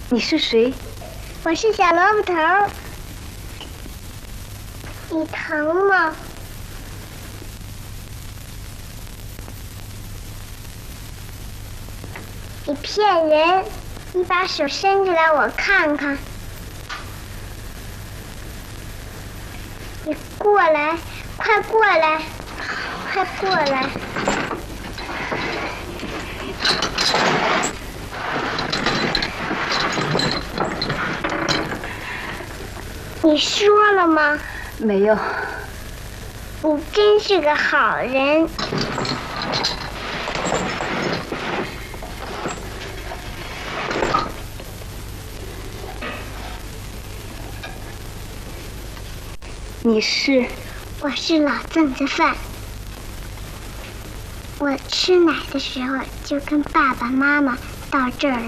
你是谁？ 我是小萝卜头。你疼吗？你骗人！你把手伸出来，我看看。你过来，快过来，快过来！你说了吗？ 没有。 你真是个好人。 你是？ 我是老粽子饭。我吃奶的时候就跟爸爸妈妈到这儿